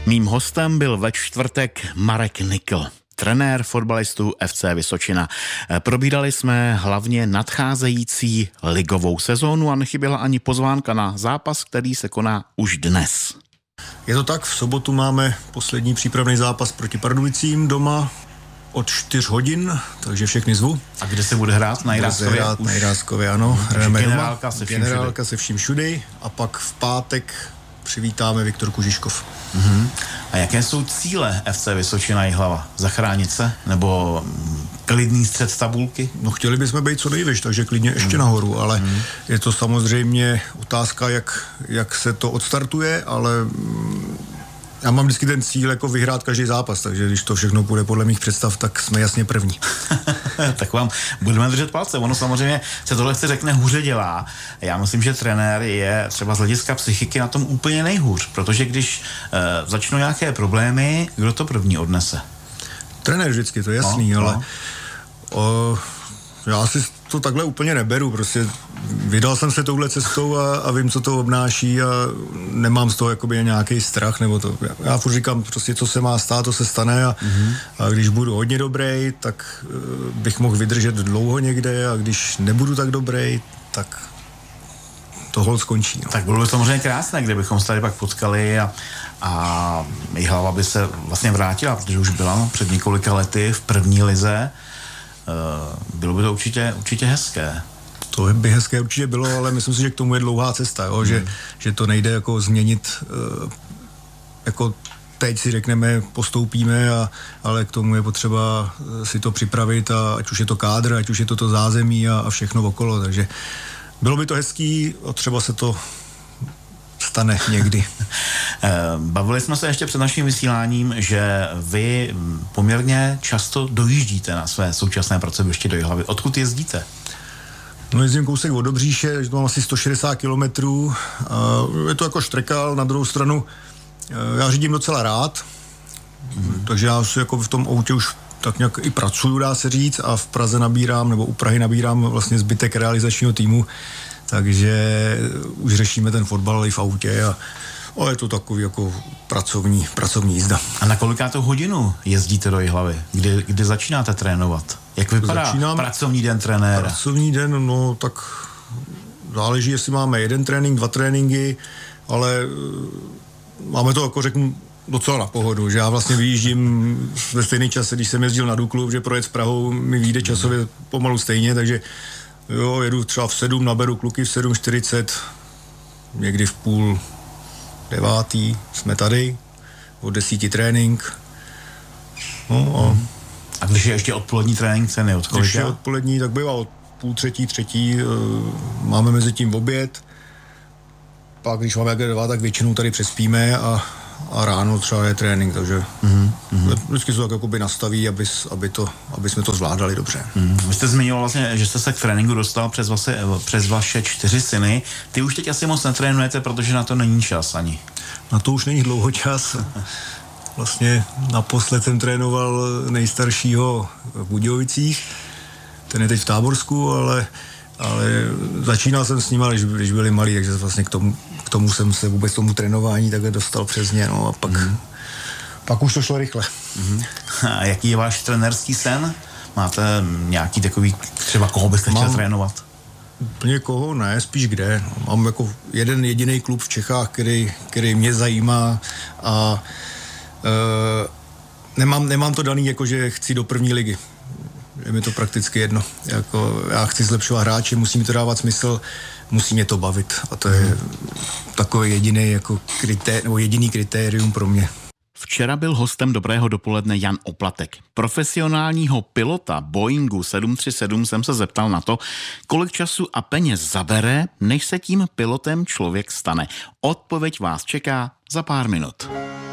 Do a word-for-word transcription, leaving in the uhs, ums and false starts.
Mým hostem byl ve čtvrtek Marek Nikl, trenér fotbalistů F C Vysočina. Probírali jsme hlavně nadcházející ligovou sezónu a nechyběla ani pozvánka na zápas, který se koná už dnes. Je to tak, v sobotu máme poslední přípravný zápas proti Pardubicím doma od čtyř hodin, takže všechny zvu. A kde se bude hrát? Na Jiráskově? Bude hrát na Jiráskově, ano. Hrajeme generálka se vším generálka se vším všudy a pak v pátek přivítáme Viktorku Žižkov. Uh-huh. A jaké jsou cíle F C Vysočina Jihlava? Zachránit se? Nebo klidný střed tabulky? No chtěli bychom být co nejvyš, takže klidně ještě uh-huh. nahoru, ale uh-huh. je to samozřejmě otázka, jak, jak se to odstartuje, ale já mám vždycky ten cíl jako vyhrát každý zápas, takže když to všechno půjde podle mých představ, tak jsme jasně první. Tak vám budeme držet palce. Ono samozřejmě se tohle se řekne hůře dělá. Já myslím, že trenér je třeba z hlediska psychiky na tom úplně nejhůř, protože když uh, začnou nějaké problémy, kdo to první odnese? Trenér vždycky, to je jasný, no, ale no. O, já si to takhle úplně neberu, prostě vydal jsem se touhle cestou a, a vím, co to obnáší a nemám z toho jakoby nějaký strach, nebo to, já, já furt říkám prostě, co se má stát, to se stane a, mm-hmm. a když budu hodně dobrý, tak uh, bych mohl vydržet dlouho někde a když nebudu tak dobrý, tak to hol skončí. No. Tak bylo by samozřejmě krásné, kdybychom se tady pak potkali a, a Jihlava by se vlastně vrátila, protože už byla před několika lety v první lize. Bylo by to určitě, určitě hezké. To by hezké určitě bylo, ale myslím si, že k tomu je dlouhá cesta, jo? Že, hmm. že to nejde jako změnit, jako teď si řekneme, postoupíme, a, ale k tomu je potřeba si to připravit, a ať už je to kádr, ať už je to to zázemí a, a všechno okolo, takže bylo by to hezký a třeba se to stane někdy. Bavili jsme se ještě před naším vysíláním, že vy poměrně často dojíždíte na své současné pracoviště do Jihlavy. Odkud jezdíte? No jezdím kousek od Dobříše, že to mám asi sto šedesát kilometrů. Je to jako štreka, na druhou stranu já řídím docela rád, mm. takže já si jako v tom autě už tak nějak i pracuju, dá se říct, a v Praze nabírám, nebo u Prahy nabírám vlastně zbytek realizačního týmu, takže už řešíme ten fotbal i v autě a, a je to takový jako pracovní, pracovní jízda. A na kolikátou hodinu jezdíte do Jihlavy? Kdy, kdy začínáte trénovat? Jak vypadá Začínám pracovní den trenéra? Pracovní den, no tak záleží, jestli máme jeden trénink, dva tréninky, ale máme to, jako řeknu, docela na pohodu, že já vlastně vyjíždím ve stejný čase, když jsem jezdil na Duklu, že projet s Prahou mi vyjde časově pomalu stejně, takže jo, jedu třeba v sedm, naberu kluky v sedm čtyřicet, někdy v půl devátý jsme tady, od desíti trénink. No a, a když je ještě odpolední trénink, ceny od kolika? Když je odpolední, tak bývá od půl třetí, třetí, máme mezi tím oběd, pak když máme jak dva, tak většinou tady přespíme a a ráno třeba je trénink, takže mm-hmm. vždycky se tak jakoby nastaví, aby, aby, to, aby jsme to zvládali dobře. Mm. Vy jste zmiňoval vlastně, že jste se k tréninku dostal přes, vlastně, přes vaše čtyři syny. Ty už teď asi moc netrénujete, protože na to není čas ani. Na to už není dlouho čas. Vlastně naposled jsem trénoval nejstaršího v Budějovicích, ten je teď v Táborsku, ale ale začínal jsem s nimi, když, když byli malí, takže vlastně k tomu, k tomu jsem se vůbec tomu trénování takhle dostal přes ně, no a pak, mm. pak už to šlo rychle. Mm. A jaký je váš trenérský sen? Máte nějaký takový, třeba koho byste chtěl trénovat? Úplně koho ne, spíš kde. No, mám jako jeden jediný klub v Čechách, který, který mě zajímá a e, nemám, nemám to daný, jako že chci do první ligy. Je mi to prakticky jedno. Jako, já chci zlepšovat hráče, musí mi to dávat smysl, musí mě to bavit. A to je hmm. takový jediný jako kritér, nebo jediný kritérium pro mě. Včera byl hostem Dobrého dopoledne Jan Oplatek. Profesionálního pilota Boeingu sedm tři sedm jsem se zeptal na to, kolik času a peněz zabere, než se tím pilotem člověk stane. Odpověď vás čeká za pár minut.